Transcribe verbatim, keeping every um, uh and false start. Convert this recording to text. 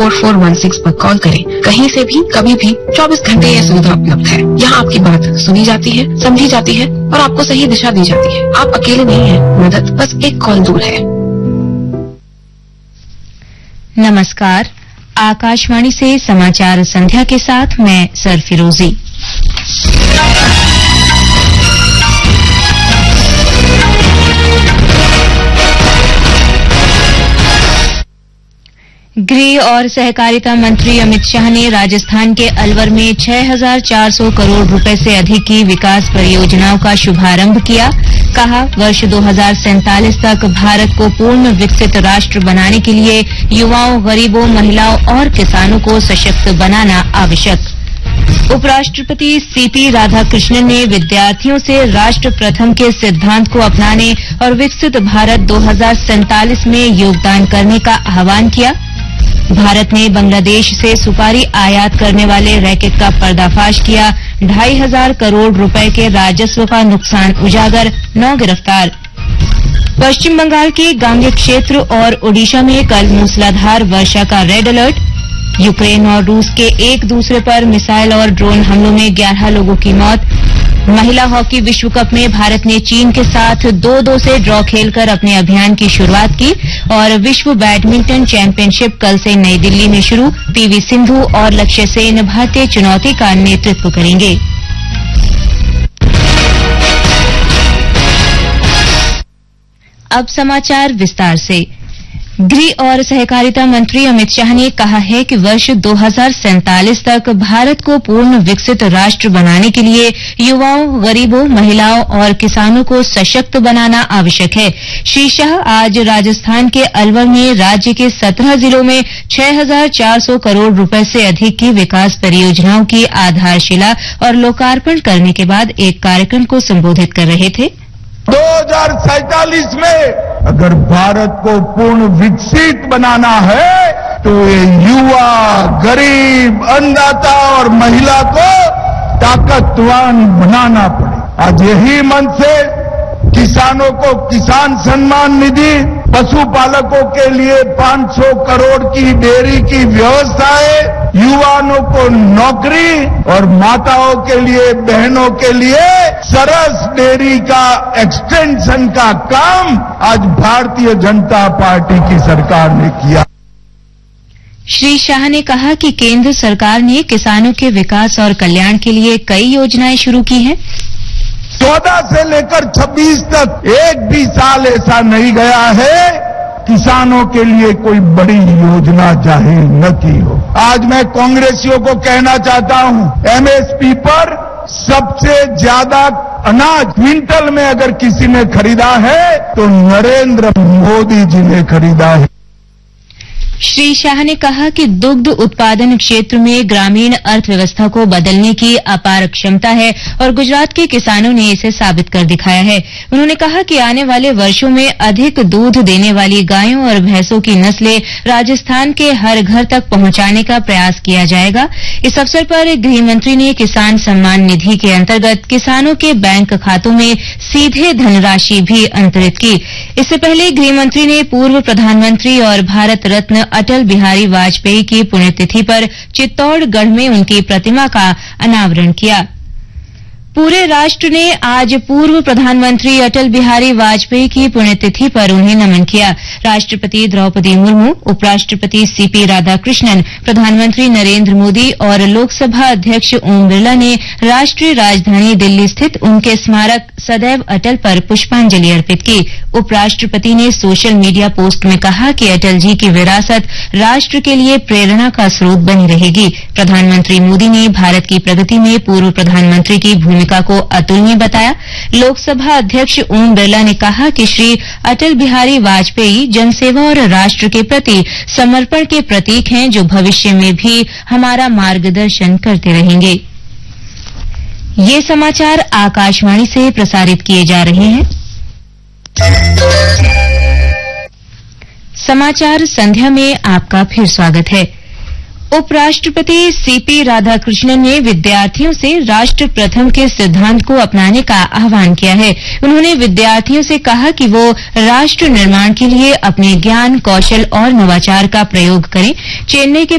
Four four one six पर call करें। कहीं से भी कभी भी चौबीस घंटे यह सुविधा उपलब्ध है। यहाँ आपकी बात सुनी जाती है, समझी जाती है और आपको सही दिशा दी जाती है। आप अकेले नहीं हैं, मदद बस एक कॉल दूर है। नमस्कार, आकाशवाणी से समाचार संध्या के साथ मैं सरफिरोजी। गृह और सहकारिता मंत्री अमित शाह ने राजस्थान के अलवर में छह हजार चार सौ करोड़ रुपए से अधिक की विकास परियोजनाओं का शुभारंभ किया। कहा, वर्ष दो हजार सैंतालीस तक भारत को पूर्ण विकसित राष्ट्र बनाने के लिए युवाओं, गरीबों, महिलाओं और किसानों को सशक्त बनाना आवश्यक। उपराष्ट्रपति सीपी राधाकृष्णन ने विद्यार्थियों से राष्ट्र प्रथम के सिद्धांत को अपनाने और विकसित भारत दो हजार सैंतालीस में योगदान करने का आह्वान किया। भारत ने बांग्लादेश से सुपारी आयात करने वाले रैकेट का पर्दाफाश किया। ढाई हजार करोड़ रुपए के राजस्व का नुकसान उजागर, नौ गिरफ्तार। पश्चिम बंगाल के गांगेय क्षेत्र और ओडिशा में कल मूसलाधार वर्षा का रेड अलर्ट। यूक्रेन और रूस के एक दूसरे पर मिसाइल और ड्रोन हमलों में ग्यारह लोगों की मौत। महिला हॉकी विश्व कप में भारत ने चीन के साथ दो दो से ड्रॉ खेलकर अपने अभियान की शुरुआत की और विश्व बैडमिंटन चैंपियनशिप कल से नई दिल्ली में शुरू। पीवी सिंधु और लक्ष्य सेन भारतीय चुनौती का नेतृत्व करेंगे। अब समाचार विस्तार से। गृह और सहकारिता मंत्री अमित शाह ने कहा है कि वर्ष दो हजार सैंतालीस तक भारत को पूर्ण विकसित राष्ट्र बनाने के लिए युवाओं, गरीबों, महिलाओं और किसानों को सशक्त बनाना आवश्यक है। श्री शाह आज राजस्थान के अलवर में राज्य के सत्रह जिलों में छह हजार चार सौ करोड़ रुपए से अधिक की विकास परियोजनाओं की आधारशिला और लोकार्पण करने के बाद एक कार्यक्रम को संबोधित कर रहे थे। दो हजार सैंतालीस में अगर भारत को पूर्ण विकसित बनाना है तो ये युवा, गरीब, अन्नदाता और महिला को ताकतवान बनाना पड़े। आज यही मन से किसानों को किसान सम्मान निधि, पशुपालकों के लिए पाँच सौ करोड़ की डेयरी की व्यवस्था है, युवाओं को नौकरी और माताओं के लिए, बहनों के लिए सरस डेयरी का एक्सटेंशन का काम आज भारतीय जनता पार्टी की सरकार ने किया। श्री शाह ने कहा कि केंद्र सरकार ने किसानों के विकास और कल्याण के लिए कई योजनाएं शुरू की हैं। चौदह से लेकर छब्बीस तक एक भी साल ऐसा नहीं गया है किसानों के लिए कोई बड़ी योजना जाहिर न की हो। आज मैं कांग्रेसियों को कहना चाहता हूं, एमएसपी पर सबसे ज्यादा अनाज क्विंटल में अगर किसी ने खरीदा है तो नरेंद्र मोदी जी ने खरीदा है। श्री शाह ने कहा कि दुग्ध उत्पादन क्षेत्र में ग्रामीण अर्थव्यवस्था को बदलने की अपार क्षमता है और गुजरात के किसानों ने इसे साबित कर दिखाया है। उन्होंने कहा कि आने वाले वर्षों में अधिक दूध देने वाली गायों और भैंसों की नस्लें राजस्थान के हर घर तक पहुंचाने का प्रयास किया जाएगा। इस अवसर पर गृह मंत्री ने किसान सम्मान निधि के अंतर्गत किसानों के बैंक खातों में सीधे धनराशि भी अंतरित की। इससे पहले गृह मंत्री ने पूर्व प्रधानमंत्री और भारत रत्न अटल बिहारी वाजपेयी की पुण्यतिथि पर चित्तौड़गढ़ में उनकी प्रतिमा का अनावरण किया। पूरे राष्ट्र ने आज पूर्व प्रधानमंत्री अटल बिहारी वाजपेयी की पुण्यतिथि पर उन्हें नमन किया। राष्ट्रपति द्रौपदी मुर्मू, उपराष्ट्रपति सीपी राधाकृष्णन, प्रधानमंत्री नरेंद्र मोदी और लोकसभा अध्यक्ष ओम बिरला ने राष्ट्रीय राजधानी दिल्ली स्थित उनके स्मारक सदैव अटल पर पुष्पांजलि अर्पित की। उपराष्ट्रपति ने सोशल मीडिया पोस्ट में कहा कि अटल जी की विरासत राष्ट्र के लिए प्रेरणा का स्रोत बनी रहेगी। प्रधानमंत्री मोदी ने भारत की प्रगति में पूर्व प्रधानमंत्री की भूमिका को अतुलनीय बताया। लोकसभा अध्यक्ष ओम बिरला ने कहा कि श्री अटल बिहारी वाजपेयी जनसेवा और राष्ट्र के प्रति समर्पण के प्रतीक हैं, जो भविष्य में भी हमारा मार्गदर्शन करते रहेंगे। ये समाचार आकाशवाणी से प्रसारित किए जा रहे हैं। समाचार संध्या में आपका फिर स्वागत है। उपराष्ट्रपति सीपी राधाकृष्णन ने विद्यार्थियों से राष्ट्र प्रथम के सिद्धांत को अपनाने का आह्वान किया है। उन्होंने विद्यार्थियों से कहा कि वो राष्ट्र निर्माण के लिए अपने ज्ञान, कौशल और नवाचार का प्रयोग करें। चेन्नई के